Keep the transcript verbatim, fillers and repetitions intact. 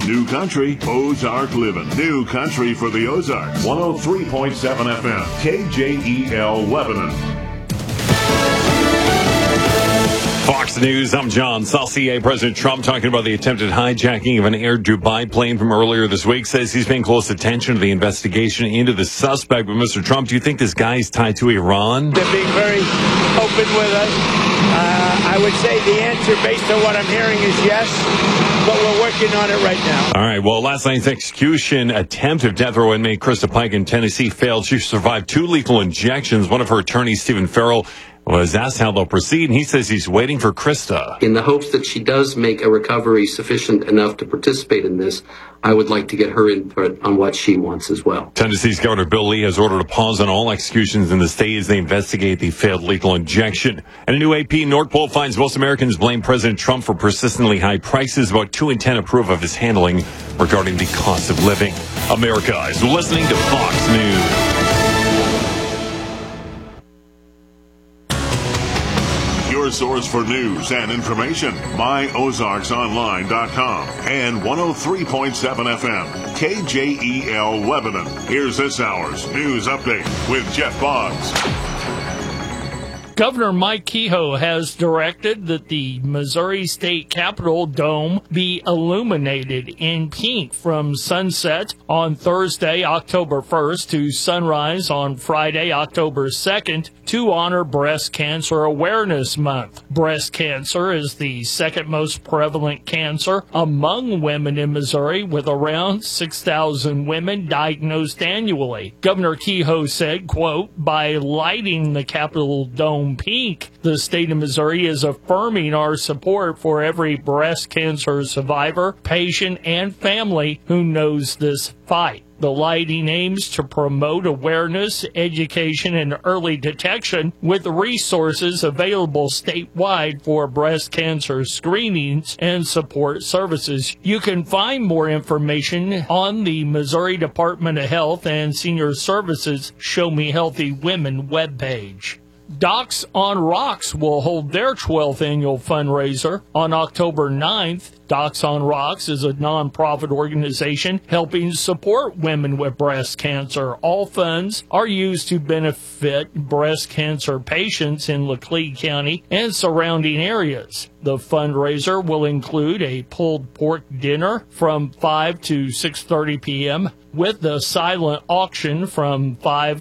New Country, Ozark Living. New Country for the Ozarks. one oh three point seven F M. K J E L Lebanon. Fox News, I'm John Saucier. President Trump talking about the attempted hijacking of an Air Dubai plane from earlier this week, says he's paying close attention to the investigation into the suspect. But Mister Trump, do you think this guy is tied to Iran? They're being very open with us. Uh, I would say the answer, based on what I'm hearing, is yes, but we're working on it right now. All right, well, last night's execution attempt of death row inmate Krista Pike in Tennessee failed. She survived two lethal injections. One of her attorneys, Stephen Farrell, was asked how they'll proceed, and he says he's waiting for Krista. In the hopes that she does make a recovery sufficient enough to participate in this, I would like to get her input on what she wants as well. Tennessee's Governor Bill Lee has ordered a pause on all executions in the state as they investigate the failed lethal injection. And a new A P North Pole finds most Americans blame President Trump for persistently high prices. About two in ten approve of his handling regarding the cost of living. America is listening to Fox News. Your source for news and information. my ozarks online dot com and one oh three point seven F M. K J E L Lebanon. Here's this hour's news update with Jeff Boggs. Governor Mike Kehoe has directed that the Missouri State Capitol dome be illuminated in pink from sunset on Thursday, October first, to sunrise on Friday, October second, to honor Breast Cancer Awareness Month. Breast cancer is the second most prevalent cancer among women in Missouri, with around six thousand women diagnosed annually. Governor Kehoe said, quote, "By lighting the Capitol dome pink, the state of Missouri is affirming our support for every breast cancer survivor, patient, and family who knows this fight." The lighting aims to promote awareness, education, and early detection, with resources available statewide for breast cancer screenings and support services. You can find more information on the Missouri Department of Health and Senior Services Show Me Healthy Women webpage. Docs on Rocks will hold their twelfth annual fundraiser on October ninth. Docs on Rocks is a nonprofit organization helping support women with breast cancer. All funds are used to benefit breast cancer patients in Laclede County and surrounding areas. The fundraiser will include a pulled pork dinner from five to six thirty p.m., with the silent auction from five